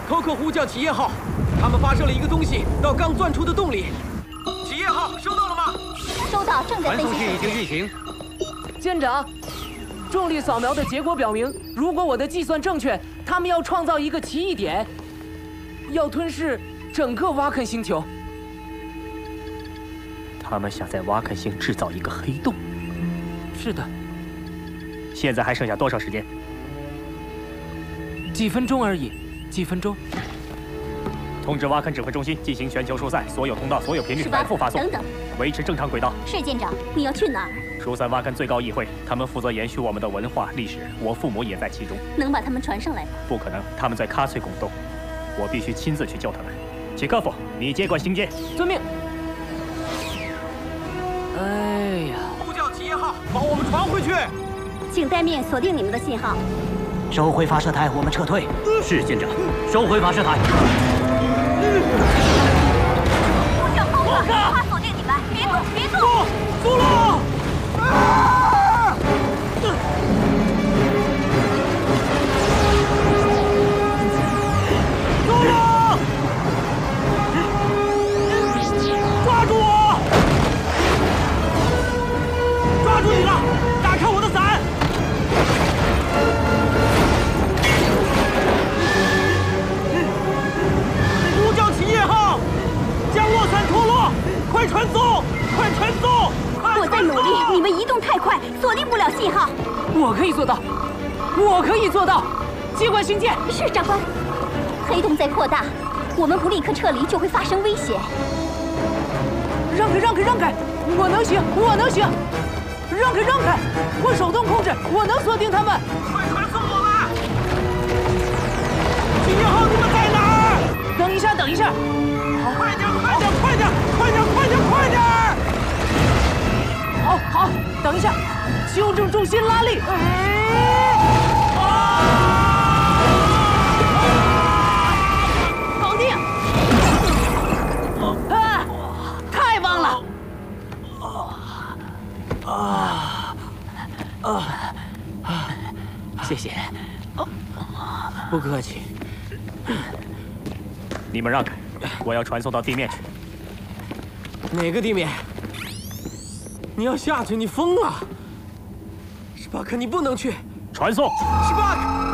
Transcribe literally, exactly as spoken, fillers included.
托克呼叫企业号，他们发射了一个东西到刚钻出的洞里。企业号收到了吗？ 收到，正在分析。 传送器已经运行。 舰长，重力扫描的结果表明，如果我的计算正确，他们要创造一个奇异点，要吞噬整个挖肯星球。 他们想在挖肯星制造一个黑洞。 是的。 现在还剩下多少时间？ 几分钟而已，几分钟。 通知挖肯指挥中心进行全球疏散，所有通道、所有频率反复发送， 等等， 维持正常轨道。 是舰长，你要去哪儿？ 疏散挖肯最高议会，他们负责延续我们的文化历史，我父母也在其中。 能把他们传上来吗？ 不可能，他们在喀翠拱洞，我必须亲自去救他们。契科夫，你接管星舰。 遵命。哎呀！ 呼叫企业号，把我们传回去。 请待命，锁定你们的信号。 收回发射台，我们撤退。 是舰长，收回发射台。 呼叫后方，快锁定你们，别动，别动。 走了！啊！走了！抓住我！抓住你了！打开我的伞！呼叫企业号，降落伞脱落，快传送，快传送！ 我在努力，你们移动太快，锁定不了信号。 我可以做到，我可以做到。接管星舰。 是，长官。黑洞在扩大，我们不立刻撤离就会发生危险。 让开，让开，让开！我能行，我能行！让开，让开！我手动控制，我能锁定他们。 快传送我们！企业号，你们在哪儿？ 等一下，等一下！ 好，快点，快点，快点，快点，快点，快点！ 好，好，等一下，修正重心拉力。搞定！啊，太棒了！ 啊啊啊！谢谢。不客气。 你们让开，我要传送到地面去。 哪个地面？你要下去？你疯了！史巴克，你不能去！ 传送。 史巴克。